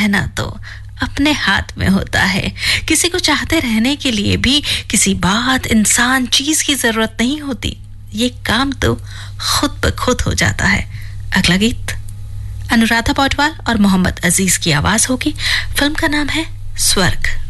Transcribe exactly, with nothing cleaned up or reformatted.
रहना तो अपने हाथ में होता है। किसी को चाहते रहने के लिए भी किसी बात, इंसान, चीज की जरूरत नहीं होती। ये काम तो खुद ब खुद हो जाता है। अगला गीत अनुराधा पौडवाल और मोहम्मद अजीज की आवाज होगी। फिल्म का नाम है स्वर्ग।